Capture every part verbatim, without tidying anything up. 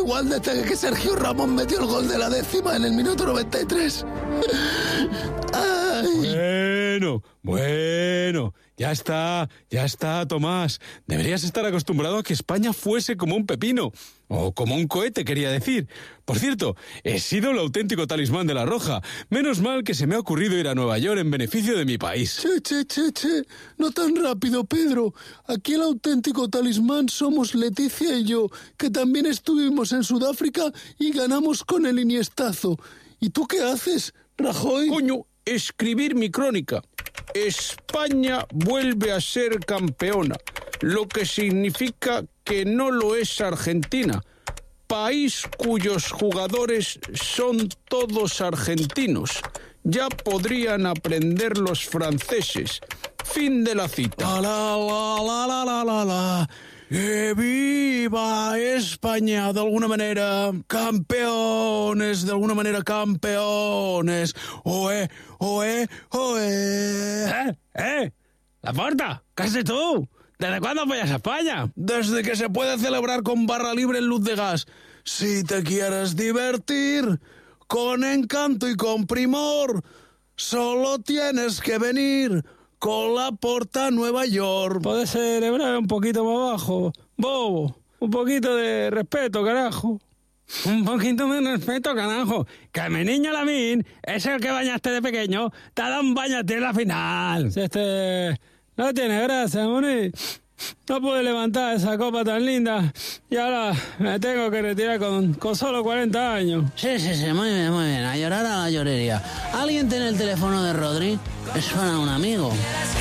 igual desde que Sergio Ramos metió el gol de la décima en el minuto noventa y tres. Ay. Bueno, bueno, ya está, ya está, Tomás. Deberías estar acostumbrado a que España fuese como un pepino, o como un cohete, quería decir. Por cierto, he sido el auténtico talismán de La Roja. Menos mal que se me ha ocurrido ir a Nueva York en beneficio de mi país. Che, che, che, che, no tan rápido, Pedro. Aquí el auténtico talismán somos Leticia y yo, que también estuvimos en Sudáfrica y ganamos con el Iniestazo. ¿Y tú qué haces, Rajoy? Coño, escribir mi crónica. España vuelve a ser campeona, lo que significa que no lo es Argentina, país cuyos jugadores son todos argentinos. Ya podrían aprender los franceses. Fin de la cita. La, la, la, la, la, la, la. ¡Que viva España! De alguna manera, campeones, de alguna manera, campeones. ¡Oe, oe, oe! ¿Eh? ¿Eh? ¡Laporta! ¿Qué haces tú? ¿Desde cuándo apoyas a España? Desde que se puede celebrar con barra libre en Luz de Gas. Si te quieres divertir con encanto y con primor, solo tienes que venir con Laporta a Nueva York. Puedes celebrar un poquito más abajo, bobo. Un poquito de respeto, carajo. Un poquito de respeto, carajo. Que mi niño Lamín es el que bañaste de pequeño. Te da un bañate en la final. Este... No tiene gracia, Moni. No pude levantar esa copa tan linda y ahora me tengo que retirar con, con solo cuarenta años. Sí, sí, sí, muy bien, muy bien. A llorar a la llorería. ¿Alguien tiene el teléfono de Rodri? Me suena un amigo.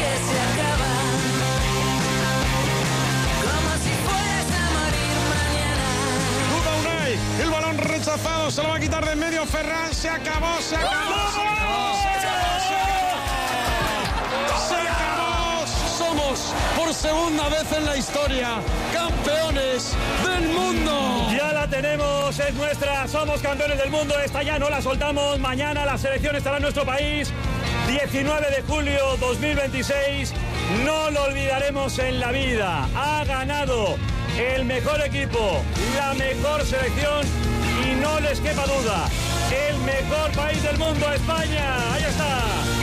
Duda Unai, el balón rechazado, se lo va a quitar de en medio Ferran, se acabó, se acabó, se acabó, se acabó, se acabó, se acabó. Somos, por segunda vez en la historia, campeones del mundo. Ya la tenemos, es nuestra, somos campeones del mundo, esta ya no la soltamos. Mañana la selección estará en nuestro país, diecinueve de julio dos mil veintiséis, no lo olvidaremos en la vida. Ha ganado el mejor equipo, la mejor selección y no les quepa duda, el mejor país del mundo, España. Ahí está.